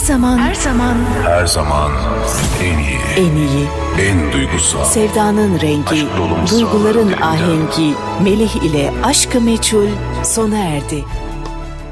Her zaman en iyi, en duygusal, sevdanın rengi, aşk dolu duyguların mısraların ahengi, Melih ile Aşk-ı Meçhul sona erdi.